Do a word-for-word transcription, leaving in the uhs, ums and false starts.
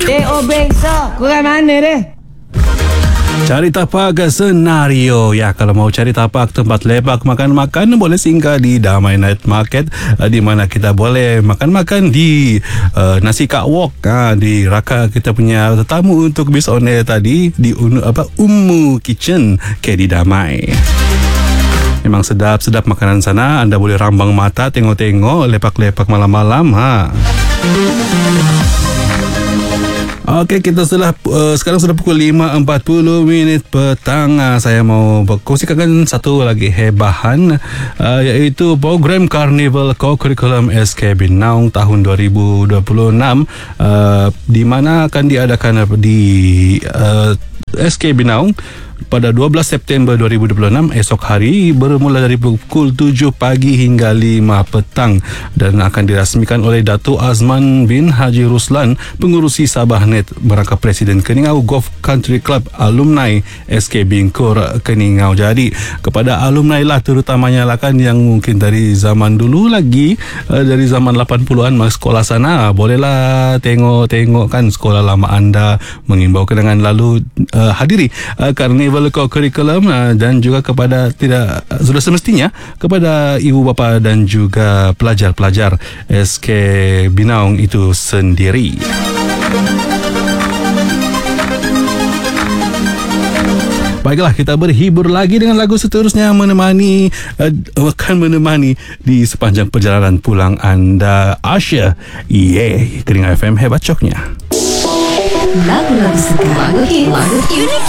Eh, oh bengsa, kurang mana deh? Cari tapak senario. Ya, kalau mau cari tapak tempat lepak makan-makan, boleh singgah di Damai Night Market, di mana kita boleh makan-makan di uh, Nasi Kak Wok, ha, di Raka kita punya tetamu untuk bis on air tadi di Unu, apa Ummu Kitchen ke di Damai. Memang sedap-sedap makanan sana. Anda boleh rambang mata tengok-tengok lepak-lepak malam-malam. Ha. Okey, kita sudah uh, sekarang sudah pukul lima empat puluh minit petang. Uh, saya mau berkongsikan satu lagi hebahan, uh, iaitu program Carnival Co-Curriculum S K Binaung tahun dua ribu dua puluh enam, uh, di mana akan diadakan di uh, S K Binaung pada dua belas September dua ribu dua puluh enam, esok hari, bermula dari pukul tujuh pagi hingga lima petang, dan akan dirasmikan oleh Datuk Azman bin Haji Ruslan, pengurusi Sabahnet, berangka Presiden Keningau Golf Country Club Alumni S K Bingkur Keningau. Jadi kepada alumni lah terutamanya lah kan, yang mungkin dari zaman dulu lagi, uh, dari zaman lapan puluhan masuk sekolah sana, bolehlah tengok-tengok kan sekolah lama anda, mengimbau kenangan lalu, uh, hadiri uh, Carnival Co-Curriculum, uh, dan juga kepada tidak uh, sudah semestinya kepada ibu bapa dan juga pelajar-pelajar S K Binaung itu sendiri. Baiklah, kita berhibur lagi dengan lagu seterusnya, menemani uh, akan menemani di sepanjang perjalanan pulang anda. Asya, yeah, Keringa F M, hebat coknya. Lagu-lagu sekarang, lagu hit, lagu unik